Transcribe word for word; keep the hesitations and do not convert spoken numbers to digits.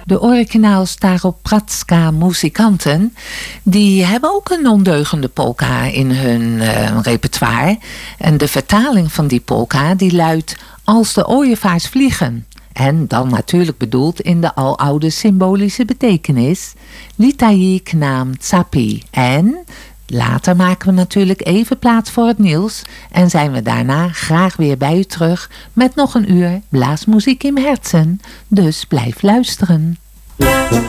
De originaal Staropratska muzikanten, die hebben ook een ondeugende polka in hun uh, repertoire. En de vertaling van die polka die luidt als de ooievaars vliegen. En dan natuurlijk bedoeld in de aloude symbolische betekenis. Litai k nam tsapi. En later maken we natuurlijk even plaats voor het nieuws. En zijn we daarna graag weer bij u terug met nog een uur blaasmuziek in herzen. Dus blijf luisteren.